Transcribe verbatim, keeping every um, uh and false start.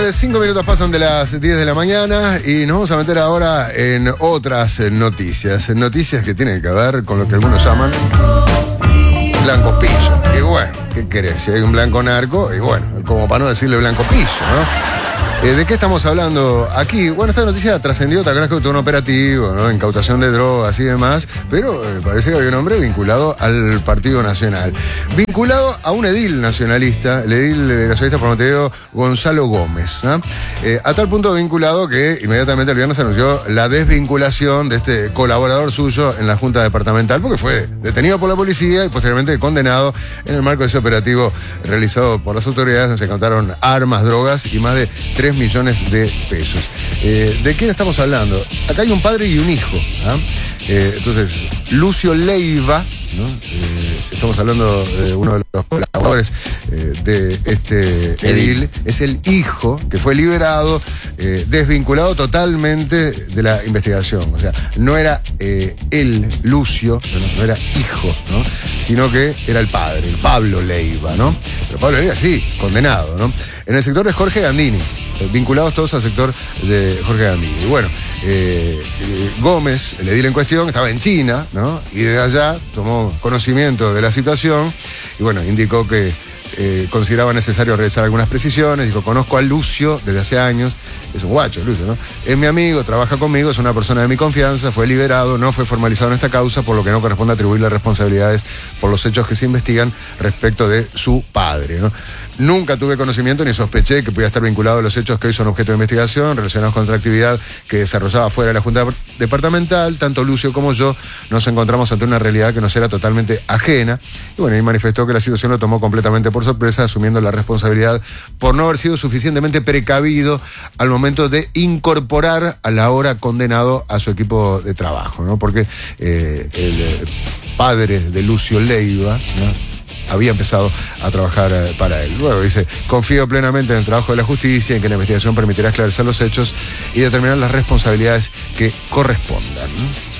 Eh, cinco minutos pasan de las diez de la mañana y nos vamos a meter ahora en otras eh, noticias. Noticias que tienen que ver con lo que algunos llaman blanco pillo. Y bueno, ¿qué querés? Si hay un blanco narco, y bueno, como para no decirle blanco pillo, ¿no? Eh, ¿De qué estamos hablando aquí? Bueno, esta noticia trascendió, te acuerdas que tuvo un operativo, ¿no? Incautación de drogas y demás, pero eh, parece que había un hombre vinculado al Partido Nacional. Vinculado a un edil nacionalista, el edil nacionalista por Montevideo, Gonzalo Gómez, ¿no? Eh, a tal punto vinculado que inmediatamente el viernes se anunció la desvinculación de este colaborador suyo en la Junta Departamental, porque fue detenido por la policía y posteriormente condenado en el marco de ese operativo realizado por las autoridades, donde se encontraron armas, drogas y más de tres millones de pesos. Eh, ¿De quién estamos hablando? Acá hay un padre y un hijo, ¿ah? Eh, entonces, Lucio Leiva, ¿no? Eh, estamos hablando de uno de los colaboradores eh, de este edil, es el hijo que fue liberado, eh, desvinculado totalmente de la investigación. O sea, no era eh, él, Lucio, no, no era hijo, ¿no? Sino que era el padre, el Pablo Leiva, ¿no? Pero Pablo Leiva sí, condenado, ¿no? En el sector de Jorge Gandini, vinculados todos al sector de Jorge Gandini. Y bueno, eh, eh, Gómez, el edil en cuestión, estaba en China, ¿no? Y de allá tomó conocimiento de la situación y bueno, indicó que eh, consideraba necesario realizar algunas precisiones. Dijo, conozco a Lucio desde hace años, es un guacho Lucio, ¿no? Es mi amigo, trabaja conmigo, es una persona de mi confianza, fue liberado, no fue formalizado en esta causa, por lo que no corresponde atribuirle responsabilidades por los hechos que se investigan respecto de su padre, ¿no? Nunca tuve conocimiento ni sospeché que pudiera estar vinculado a los hechos que hoy son objeto de investigación relacionados con otra actividad que desarrollaba fuera de la Junta Departamental. Tanto Lucio como yo nos encontramos ante una realidad que nos era totalmente ajena. Y bueno, y manifestó que la situación lo tomó completamente por sorpresa, asumiendo la responsabilidad por no haber sido suficientemente precavido al momento de incorporar al ahora condenado a su equipo de trabajo, ¿no? Porque eh, el eh, padre de Lucio Leiva, ¿no?, había empezado a trabajar eh, para él. Luego dice, confío plenamente en el trabajo de la justicia, en que la investigación permitirá esclarecer los hechos y determinar las responsabilidades que correspondan, ¿no?